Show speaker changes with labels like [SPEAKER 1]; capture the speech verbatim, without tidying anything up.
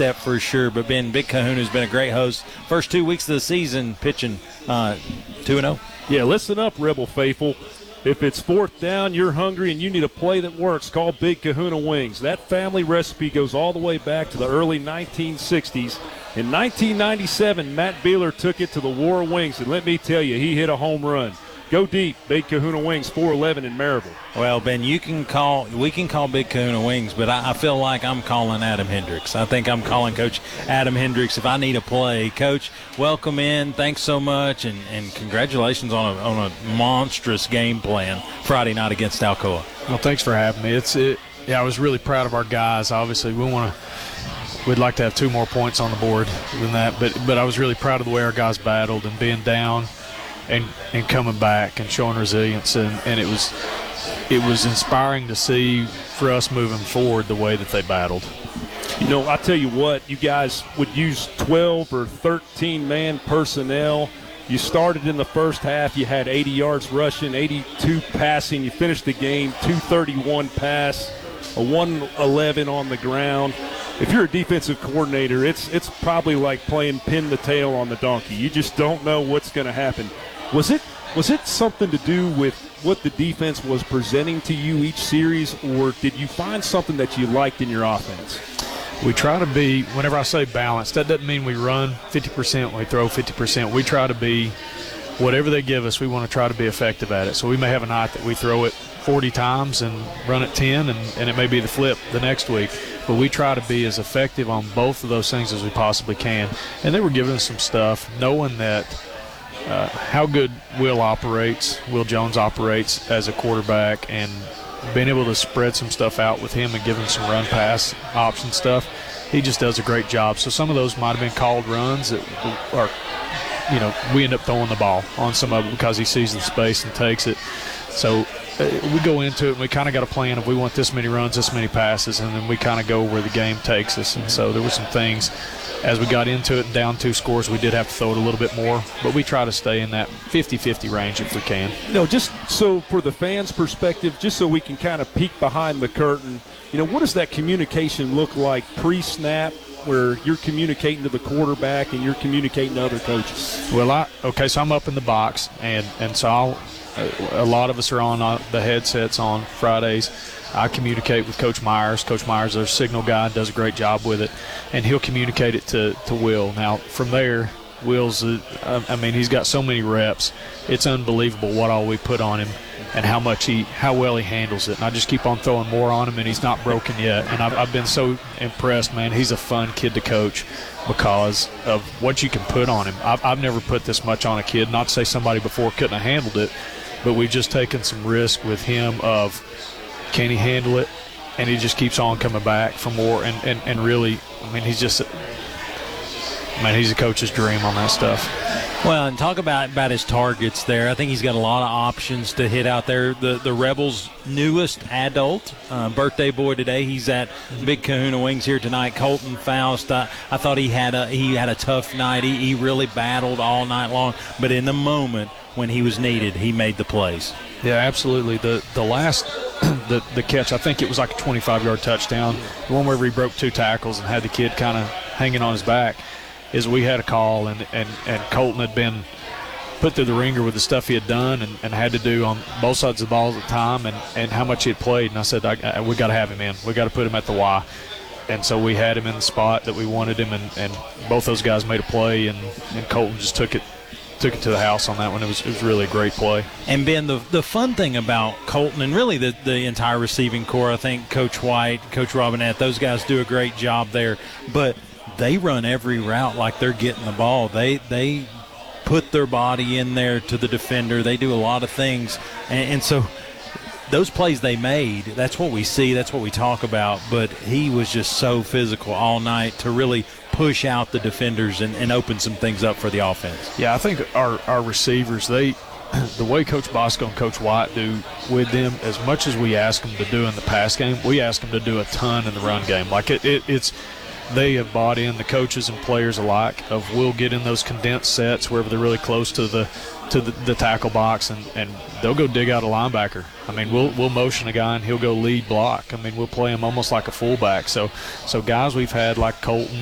[SPEAKER 1] step for sure. But Ben, Big Kahuna's been a great host. First two weeks of the season pitching uh, two and oh.
[SPEAKER 2] Yeah, listen up, Rebel faithful. If it's fourth down, you're hungry, and you need a play that works, call Big Kahuna Wings. That family recipe goes all the way back to the early nineteen sixties. In nineteen ninety-seven, Matt Beeler took it to the War of Wings, and let me tell you, he hit a home run. Go deep, Big Kahuna Wings, four eleven in Maryville.
[SPEAKER 1] Well, Ben, you can call. We can call Big Kahuna Wings, but I, I feel like I'm calling Adam Hendricks. I think I'm calling Coach Adam Hendricks if I need a play. Coach, welcome in. Thanks so much, and, and congratulations on a on a monstrous game plan Friday night against Alcoa.
[SPEAKER 3] Well, thanks for having me. It's it. Yeah, I was really proud of our guys. Obviously, we want to. We'd like to have two more points on the board than that, but but I was really proud of the way our guys battled and being down. And, and coming back and showing resilience, and, and it was it was inspiring to see for us moving forward the way that they battled.
[SPEAKER 2] You know, I tell you what, you guys would use twelve or thirteen man personnel. You started in the first half, you had eighty yards rushing, eighty-two passing. You finished the game two thirty-one pass, a one eleven on the ground. If you're a defensive coordinator, it's it's probably like playing pin the tail on the donkey. You just don't know what's going to happen. Was it was it something to do with what the defense was presenting to you each series, or did you find something that you liked in your offense?
[SPEAKER 3] We try to be, whenever I say balanced, that doesn't mean we run fifty percent, we throw fifty percent. We try to be, whatever they give us, we want to try to be effective at it. So we may have a night that we throw it forty times and run it ten, and, and it may be the flip the next week. But we try to be as effective on both of those things as we possibly can. And they were giving us some stuff, knowing that uh, how good Will operates, Will Jones operates as a quarterback, and being able to spread some stuff out with him and give him some run-pass option stuff. He just does a great job. So some of those might have been called runs that are, you know, we end up throwing the ball on some of it because he sees the space and takes it. So uh, we go into it and we kind of got a plan of we want this many runs, this many passes, and then we kind of go where the game takes us. And so there were some things as we got into it and down two scores, we did have to throw it a little bit more, but we try to stay in that fifty-fifty range if we can.
[SPEAKER 2] No, just so for the fans' perspective, just so we can kind of peek behind the curtain, you know, what does that communication look like pre-snap where you're communicating to the quarterback and you're communicating to other coaches?
[SPEAKER 3] Well, I okay, so I'm up in the box, and, and so I'll, a lot of us are on the headsets on Fridays. I communicate with Coach Myers. Coach Myers is our signal guy, does a great job with it, and he'll communicate it to, to Will. Now, from there, Will's, uh, I mean, he's got so many reps. It's unbelievable what all we put on him and how much he, how well he handles it. And I just keep on throwing more on him, and he's not broken yet. And I've, I've been so impressed, man. He's a fun kid to coach because of what you can put on him. I've, I've never put this much on a kid. Not to say somebody before couldn't have handled it, but we've just taken some risk with him of, can he handle it? And he just keeps on coming back for more. And, and, and really, I mean, he's just, I mean, he's a coach's dream on that stuff.
[SPEAKER 1] Well, and talk about about his targets there. I think he's got a lot of options to hit out there. The the Rebels' newest adult, uh, birthday boy today, he's at Big Kahuna Wings here tonight. Colton Faust. I, I thought he had a he had a tough night. He, he really battled all night long. But in the moment when he was needed, he made the plays.
[SPEAKER 3] Yeah, absolutely. The the last the the catch, I think it was like a twenty-five yard touchdown. The one where he broke two tackles and had the kid kind of hanging on his back. Is we had a call, and, and, and Colton had been put through the ringer with the stuff he had done and, and had to do on both sides of the ball at the time, and, and how much he had played. And I said, I, I, we got to have him in. We got to put him at the Y. And so we had him in the spot that we wanted him, and, and both those guys made a play, and, and Colton just took it took it to the house on that one. It was it was really a great play.
[SPEAKER 1] And Ben, the the fun thing about Colton and really the, the entire receiving core, I think Coach White, Coach Robinette, those guys do a great job there. But they run every route like they're getting the ball. They they put their body in there to the defender. They do a lot of things. And, and so those plays they made, that's what we see, that's what we talk about. But he was just so physical all night to really push out the defenders and, and open some things up for the offense.
[SPEAKER 3] Yeah, I think our, our receivers, they the way Coach Bosco and Coach White do with them, as much as we ask them to do in the pass game, we ask them to do a ton in the run game. Like it, it it's – they have bought in, the coaches and players alike, of we'll get in those condensed sets wherever they're really close to the to the, the tackle box, and, and they'll go dig out a linebacker. I mean, we'll we'll motion a guy and he'll go lead block. I mean, we'll play him almost like a fullback. So so guys we've had like Colton